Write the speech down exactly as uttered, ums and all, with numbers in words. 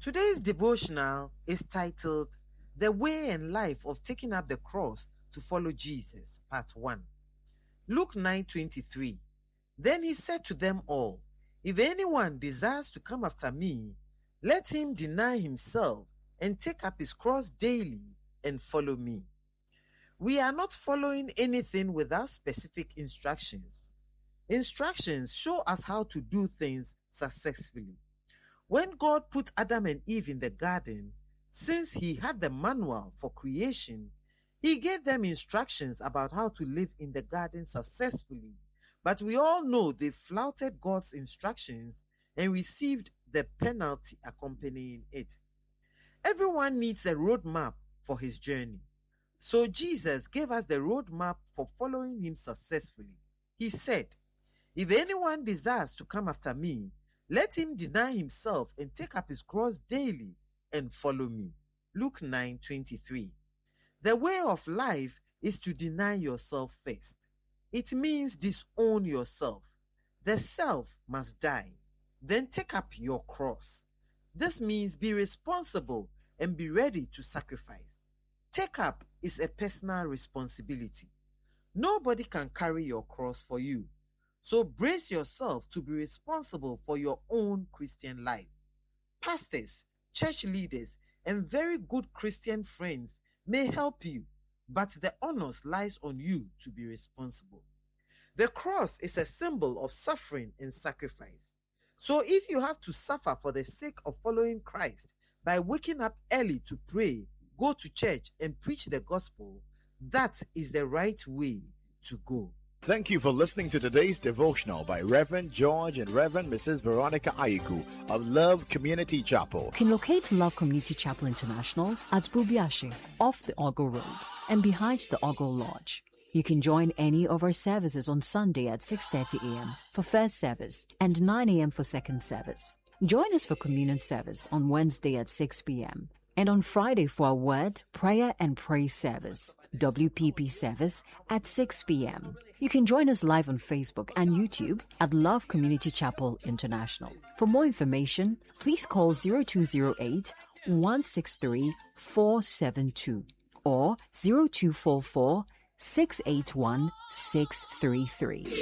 Today's devotional is titled, The Way and Life of Taking Up the Cross to Follow Jesus, Part one. Luke nine twenty-three. Then he said to them all, If anyone desires to come after me, let him deny himself and take up his cross daily and follow me. We are not following anything without specific instructions. Instructions show us how to do things successfully. When God put Adam and Eve in the garden, since he had the manual for creation, he gave them instructions about how to live in the garden successfully. But we all know they flouted God's instructions and received the penalty accompanying it. Everyone needs a roadmap for his journey. So Jesus gave us the roadmap for following him successfully. He said, If anyone desires to come after me, let him deny himself and take up his cross daily and follow me. Luke nine twenty-three. The way of life is to deny yourself first. It means disown yourself. The self must die. Then take up your cross. This means be responsible and be ready to sacrifice. Take up is a personal responsibility. Nobody can carry your cross for you. So brace yourself to be responsible for your own Christian life. Pastors, church leaders, and very good Christian friends may help you, but the onus lies on you to be responsible. The cross is a symbol of suffering and sacrifice. So if you have to suffer for the sake of following Christ by waking up early to pray, go to church, and preach the gospel, that is the right way to go. Thank you for listening to today's devotional by Reverend George and Reverend Missus Veronica Aiku of Love Community Chapel. You can locate Love Community Chapel International at Bubiashe, off the Ogo Road and behind the Ogo Lodge. You can join any of our services on Sunday at six thirty a.m. for first service and nine a.m. for second service. Join us for communion service on Wednesday at six p.m. and on Friday for our word, prayer and praise service, W P P service at six p.m. You can join us live on Facebook and YouTube at Love Community Chapel International. For more information, please call zero two zero eight, one six three, four seven two or zero two four four, six eight one, six three three.